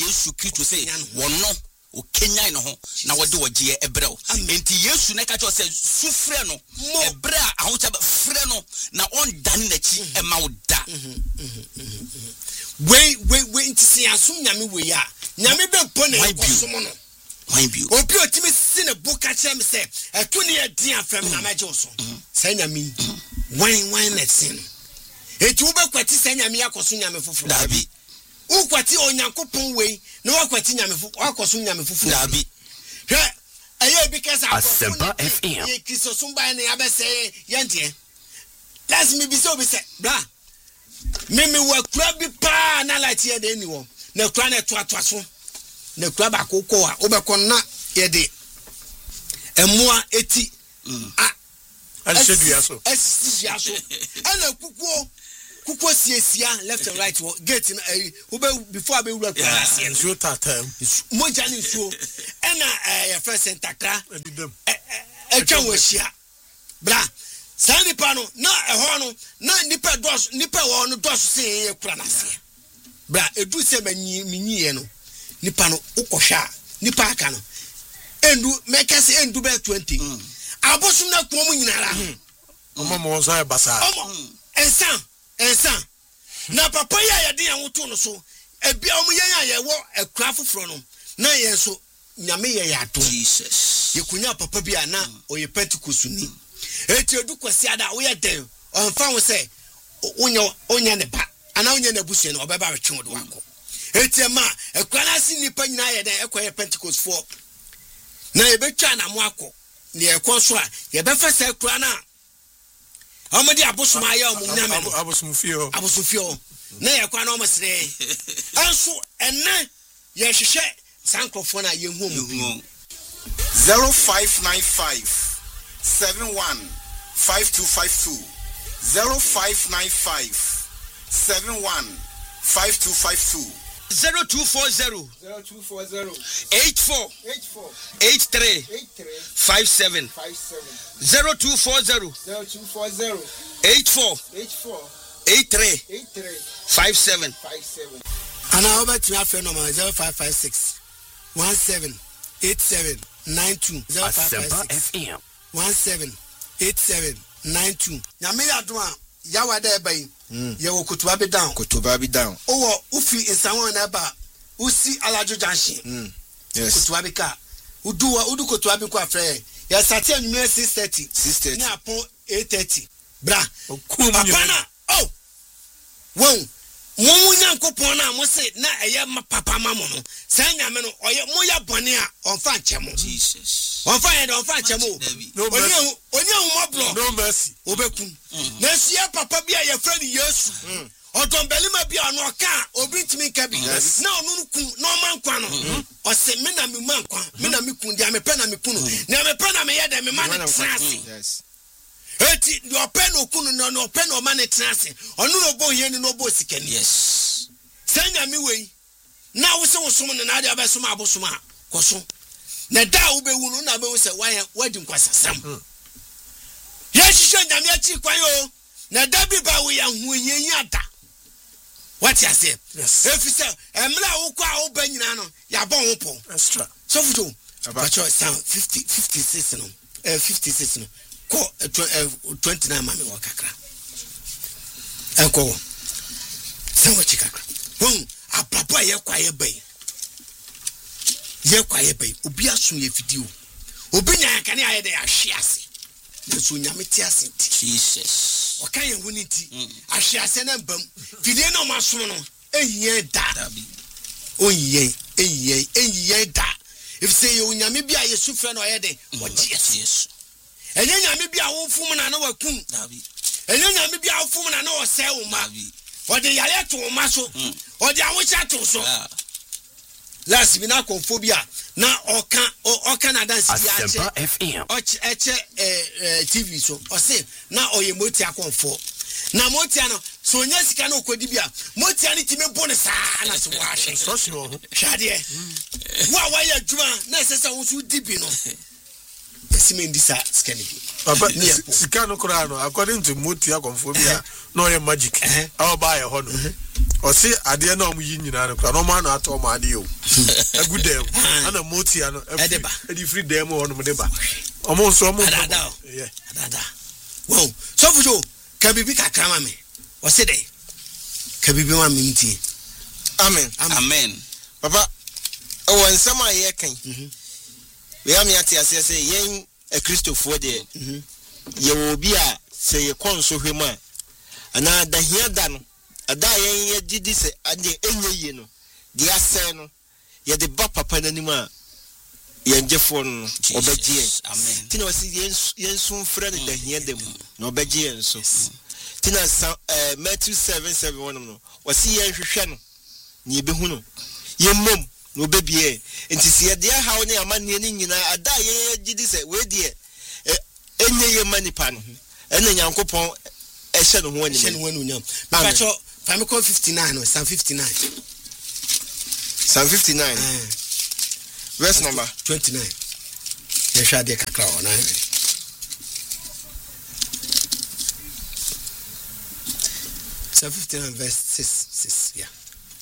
Yesu Kristo say wono o Kenya no ho na wode wogye ebrɛw enti Yesu na ka cho say sufrɛ no ebrɛ a ahocha frɛ no na on dan nachi e ma wo da we ntisi asum nyame we ya nyame be mpo na ekosom no why be obi otimi si ne buka kire me say eto ne yedin afem na maje wo so say nyame why na sin eti wo be kwati say nyame yakoso nyame foforo dabi ukwati onyankopon we na wakwati nyame foforo akoso nyame foforo dabi hwe aye bi kasa Asempa FM ye kiso sumba na ya be say yente let's me be so be say bra mimi wa kura bi pa na light here dey ni wo na kura na to so na kura ba kokko a obekon na ye de emoa eti Alishedua so esisia so ana kukuo siesia left and right gate na before abe wura kura asie so tatam moja ni so ana ya first centakra etwa washia bra sani pano na eho no na nipa wo no dos se ye kura na asie bra edu se minyiye no nipa no ukohwa nipa aka no endu mekase endu be 20 abosum na kuomu nyinara omo mo so e basa ensan na papa ya yede yan woto no so ebia omu yan ya wo akura foforo no na yen so nyame ye ya to Jesus yekunya papa bia na oye Pentecost ni eti edu kwasi ada wo ye den onfa wo se onya ne ba ana onya na busu no obeba betwe wo do akọ eti ma akura na si nipa nyina ye den ekoye Pentecost for na ebetwa na mo akọ ne ekọ so a ye befa se akura na amadi abosuma ya omu nyame no abosufio na ye kwa na omsere anso enne ye hwehwe sankrofo na ye hu omu 0595 71 5252 0595 71 5252 0240 84 83 57 0240 84 83 57 ana obati afa no 0556 17 87 92 0556 17 87 92 nyame yadoma yawada ebai ye wo kutuba bi down owo ufi insanwo na ba usi alajo junction yes kutuba bi ka udu kutuba bi kwa frɛ ya sati anwumɛ 6:30 ni apon 8:30 bra papa na oh won mo nyankopon na mo se na eye papa mamo no san nyame no oye mo ya bone a onfa nchemo Jesus onfa ye onfa nchemo oni mo bro no mercy obekum na sia papa bia ye friend Yesu odombelima bia no ka obi ntimi ka bi na onu kum na o man kwa no o se me na me man kwa me na me kun dia me pe na me kunu na me pe na me ye de me man trance yes eti the open okunu no open o man trance onu no bo hie ni no bo sikani yes sanya mi wei na wo se wo som ne na dia ba som abosom a koso na da wo be wu no na be wo se wadi nkwasasam ye hihye nyame achi kwan yo na da bi ba wo ya hu yenyi ada what you say yes if say emra wo kwa wo ba nyina no ya bon wo po extra so futo about your sound 56 no 56 no ko 29 mami wo kakra enko se wo chikakra won apapa ye kwa ye bai obi aso ye video obi nya kan ya de ahwe ase na so nyame ti ase Jesus okan ye huniti ahwe ase na mbam video na maso no ehie da oyiye da if say you nyame bia yesu frɛ no ye de wo Jesus enye nyame bia wo fum na wakum dabi enye nyame bia wo fum na wo sɛ wo ma ode yale to ma so ode awocha to so last bi na konfobia na oka na dance bi Asempa FM TV so o say na oye moti akonfo na moti ano so nya sika na okodi bia moti ani time bone saa na so wa hwe so so hwade wa ya djuma na sesa wo so dibi no esimendisa skani papa sika no kora no according to moti akonfobia no ye magic how buy a hono O see ade na omu yi nyina no kra no ma na ato ma ade o. Egu dem. Ana moti ano edi free dem o no mo de ba. Omo so omo. Yeah. Adada. Wow. So fujo kabibi kakrama me. O se dey. Kabibi wa me nti. Amen. Papa, o nsema ye kan. We am yati ase say yen a Christopher de. Ye wo bi a say ye kon so hwema. Ana da hia da no. Ada yen ye gidi se ade enye ye no. Di ase no. Ye de ba papa nanim a yen jefo no obegye. Amen. Tina wasi yen sun frɛ ne da hia dem. Na obegye yen so. Tina Matthew 7:7 no. Wasi yen hwehwɛ no. Ni be hu no. Yen mom no bebie. Enti se ye de ha wo ne amane ni nyina ada yen gidi se we de enye ye manipa no. Ena Nyankopɔn ehye no ho ani. Ehye no ho ani nyam. Pacho Famicom 59 no, Psalm 59. Psalm 59. Verse number 29. Yesha de kakra ona. Psalm 59 verse 6. Yeah.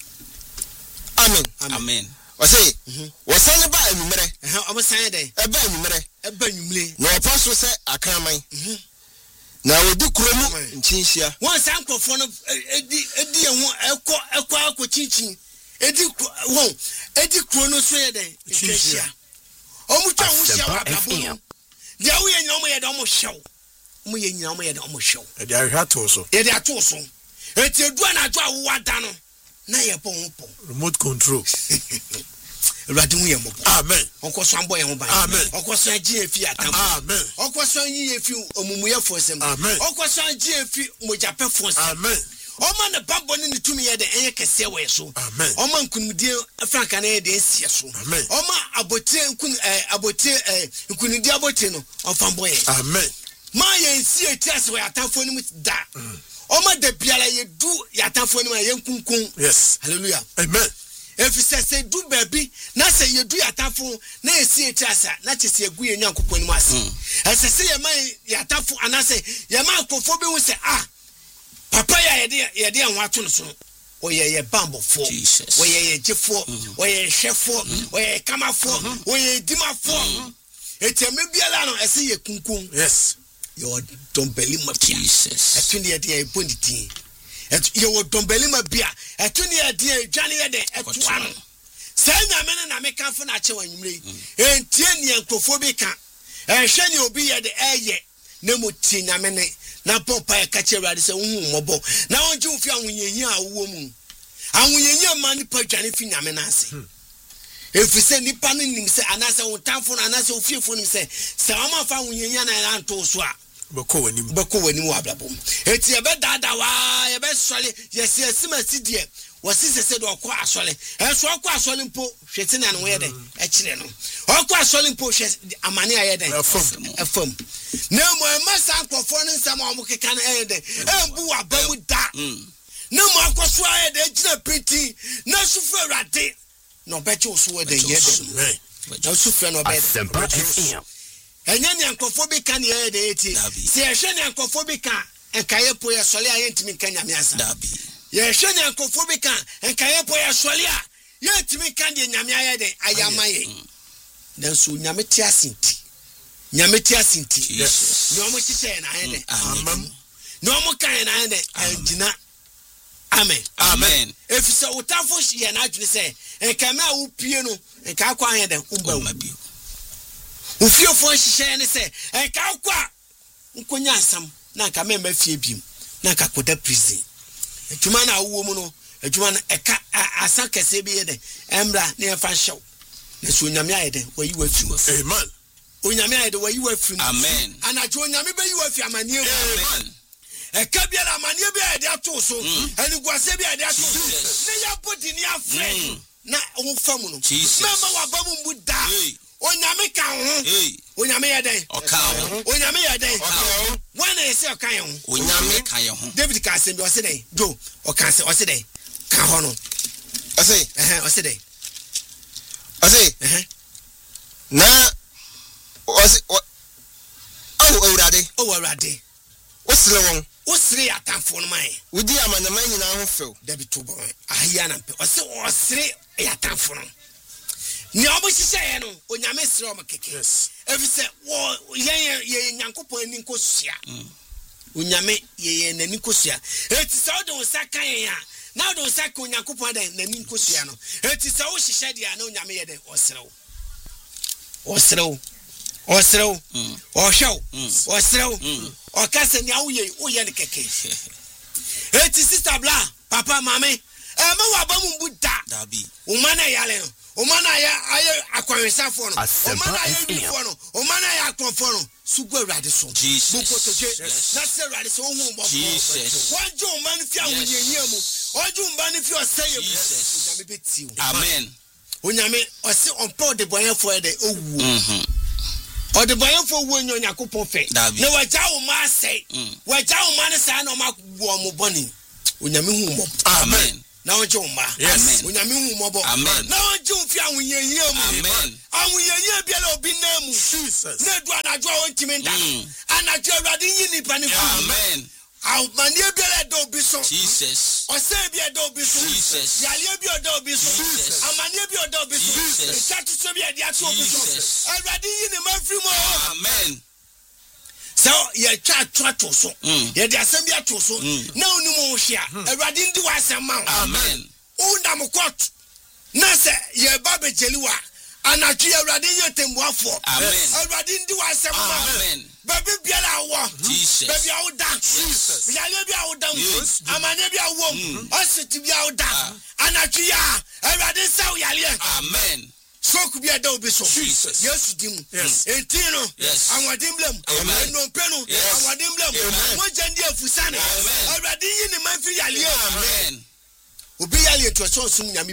Amen. Wase wasane ba anumere. Omo san dey. Eba anumere. Eba anumle. Na apostle say akraman. Na wodi kromu nchinhia. Won san krofo no edi ehu ekọ chinchin. Edi kro no so ye dey. Chinhia. Omu twa hu hia wa babo. Dia wo ye nyom ye dey omo hyew. Omo ye nyom ye dey omo hyew. E dey ahwato so. E dey ato so. Eti edu na ajo awo da no. Na ye pon remote control. Ewurade hu ye mo. Amen. Onkoso ambo ye ho ban. Amen. Onkoso agye efi atam. Amen. Onkoso yi efi omumuyefo sem. Amen. Onkoso agye efi mojapefo sem. Amen. Oma ne bambo ne tumi ye de enye kese we so. Amen. Oma nkunudie franka na ye de esie so. Amen. Oma abote nkunudie abote no ofambo ye. Amen. Ma ye nsie tiase we atamfo ni mu da. Oma de biala ye du ya atamfo ni ma ye nkunkun. Yes. Hallelujah. Amen. If you say do baby, na say you do your tafu, na see it as na chisi egu ye nyankopon mu ase. As say your man ya tafu and I say your man kofobi will say papa ya de anwato no so. Oye bambo fo. Oye jefo, oye chefo, oye kamafo, oye dimafo. Eteme biala no ese ye kunkun. Yes. Your dombeli ma Jesus. Atuni de bonditi. You dombeli ma bia etuni e de dwane ye de etua no say nyame na me kan fo na che wanwumre entie ne enkofo bi ka ehwe ne obi ye de eye na mo tie nyame ne na pompa e ka che Awurade se hu mmobo na wonju mfi ahunyenyi a wo mu ahunyenyi ma ni pa dwane fi nyame na ase efi se nipa no nim se anase wo tamfo na anase ofiefo nim se ama fa ahunyenyi na anto so a beko wani mu ablabom eti ebe dada wa ebe sole yesi esimasi die wasi sese do okọ asole enso okọ asole mpo hwete na no ye de ekire no okọ asole mpo hwe amane aye de efam na mo emasa ankofo no nsam a mo keka na aye de embu abamu da na mo akoso aye de gina peti na sufu Awurade no beche oso de ye de na sufu no be FM. Enya ni ankofo bi kan ye de eti se ehwe ni ankofo bi kan enkaye po ye sole aye ntimi kan nyame asa ye ehwe ni ankofo bi kan enkaye po ye sole a ye ntimi kan de nyame aye de ayamaye dan so nyame ti asinti yes no mo chise na aye de amen no mo kan na aye de angina amen efise utafo ye na adwene se enkame a wo pie no enka kwa aye de umba ufiofo hihye ne se enka kwa nkonya asam na nka mema fie biem na nka koda prison adwuma na awo mu no adwuma na eka asa kese bi ye de emra na efa hyew na so nyame ayede wayi wafi amen onyame ayede wayi wafi amen anajo onyame be yi wafi amanie amen eka biara amanie bi ayede ato so aniguase bi ayede ato so ne ya bodi ni afre na wo famu no mema wabamu mbuda onyame ka ho onyame ye den onyame ye den when I say kan ho onyame ka ye ho David ka se bi o se den do o kan se o se den ka ho no o se den na o se Awurade o Awurade o sele won Osre atamfo no man. Udi amanama nyina ho few. Dabi to boy. Ahia na mpe. Ose osre atamfo no. Ni obo hihye no, onyame sre o makeke. Yes. Efise wo ye Nyankopon ani nkosua. Onyame ye nani nkosua. Eti se o de osaka yen a. Now do osaka Nyankopon de nani nkosua no. Eti se o hihye dia na onyame ye de osrew. Osrew. Osrew. Ohwew. Osrew. Okase ni awuye oye ne keke. Eti sister bla, papa mame. Ma wa ba mu buda. Dabi. Umana yale no. Umana ya aye akwanwesafo no. Umana ya yifo no. Umana ya akwanfo no. Sugo Awurade so. Jesus. Na se Awurade so hu mbo. Jesus. Wanjo man fi awunyenya mu. Oju mba ne fi oseye mu. Jesus. Onyame beti. Amen. Onyame ose onpo de boyefo de owu. Ode boyefo wu enyo Yakopon fe. Na waja wo ma sei. Waja wo ma ne sa na o ma wo mo boni. Onyame hu mbo. Amen. Na onje wo ma. Amen. Onyame hu mbo. Amen. Na onje fi awunyenya mu. Amen. Awunyenya bia la obi na mu. Jesus. Na du anajo won timenda. Anajo Awurade yin nipa ne fu. Amen. Awmanie bia la do obi so. Jesus. Ose bia do obi so. Jesus. Yale bia do obi so. Jesus. Amanie bia do obi so. Jesus. Itatu so bia dia to obi so. Jesus. Awurade yin ne mafiri mo. Amen. So ye twa to so. Ye dia asem bia to so. Na oni mo hwea. Awurade ndi wa asem ma. Amen. Unda mo court. Na se ye ba be jeliwa. Anatwi Awurade ye tembuafo. Amen. Awurade ndi wa asem ma. Amen. Baby biara wo. Jesus. Baby awu da. Jesus. Yale bia awu da. Yes. Amane bia wo. Ositi bia awu da. Anatwi ya. Awurade saw yale. Amen. So could be a double so. Jesus. Yes, dim. Yes. Etino. Yes. And what dimblem. Amen. No peno. Yes. And what dimblem. Amen. What jandia fusana. Amen. Already in the man for yali. Amen. Ubi yali to so soon yami.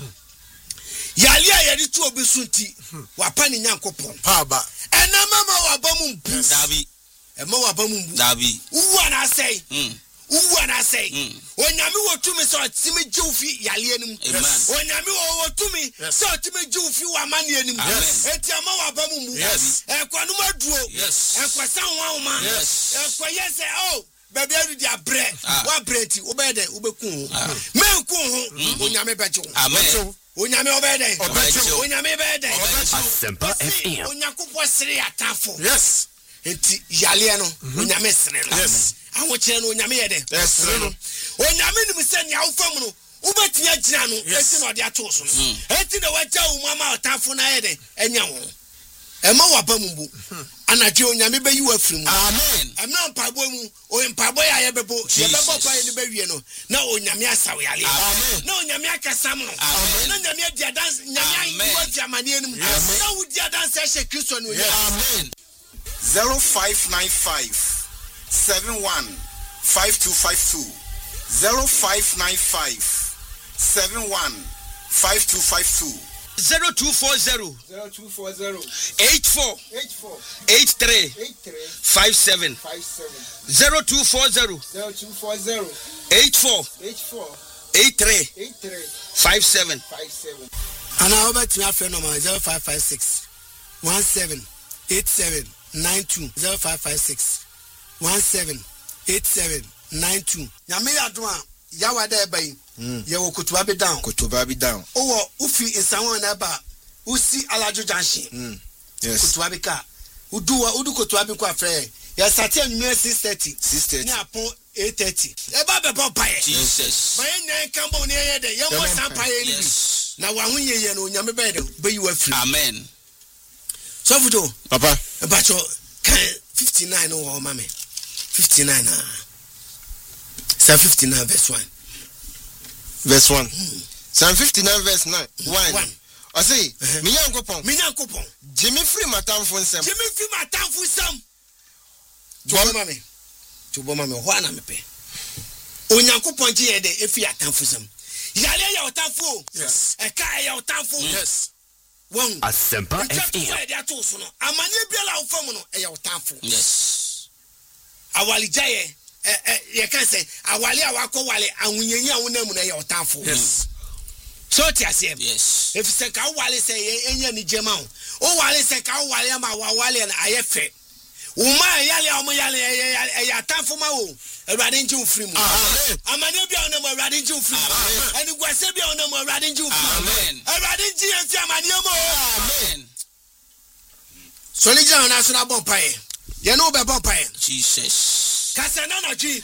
Yali yadi to obisunti. Wapani Nyankopon. Paba. And na mama wabamum. Dabi. And ma wabamum. Dabi. Who I say? When I say, when Yami were to me, so Timmy Jofi Yalianum. When Yami were to me, so Timmy Jofi Wamanianum. And Yamawa Bamu. Yes. And Quanuma Duo. Yes. And Quasan Wama. Yes. And Quayas, oh, baby, their bread. What bread? Obede, Ubekun. Melkun, Unyame Bacho. Amen. Unyame Obede. Unyame Bede. Asempa FM. Unyakupo Sri Atafo. Yes. Enti Yaliano. Unyame Sri. Yes. I want you to know Nyame yede. Yes. When Nyame ni send ya ufam no, ubetia gina no, enti no de ato so no. Enti na waja wo mama otafo na yede, enya wo. Ema wabambu. Anadwe Nyame be yi wafiri mu. Amen. Emna mpabo mu, o mpabo ya ye bebo, ye bebo pa ye ni be wie no. Na Onyame asawe ale. Na Onyame akasam no. Na Nyame dia dance, Nyame wo dia mane anim. Na wo dia dance e she Kristo no. Amen. 0595 715252 0595 715252 0240 84 83 57 0240 84 83 57 and I over to my friend number 0556 17 87 92 0556 17 87 92 Nyame adwa yawa da eba yi ye wo kutuba be down owo ufi insanwo na ba usi alajo junction Yes. kutuba be ka udu kutuba be kwa frɛ ya start anwumɛ 6:30 ni apon 8:30 eba be bo pae Jesus. baye nyan kambo ne ye de ye mo san pae ni bi na wa hu ye no Nyame be de be yi wa firi Amen. so fudo Papa. bacho kan 59 no mama 59 Psalm 59 verse 1 Verse 1. Psalm 59 verse 9. 1. I say, Minyankopon. Jimmy free matamfo nsem. Tubo mame ho ana mepe. Onyankopon ji ye de efi atamfo nsem. Yale ya otamfo. Yes. Eka ya otamfo. Yes. Won. Asempa FM. Amane biala ofam no e ya otamfo. Yes. Awali jaye ye can say awali awako wale awunyenyi awunamu na ya otamfo. Yes. So tiasem. Yes. If se ka wale say enya ni jema o wale se ka wale ma wale na ayefe. Uma yale o yale ya atamfo ma o Awurade nje ofiri mu amane bia onam Awurade nje ofiri mu ani gwase bia onam Awurade nje ofiri mu amen Awurade nje efi amane mo amen so le jana na so na bon pae ye no be bon pae Jesus kasa na na ji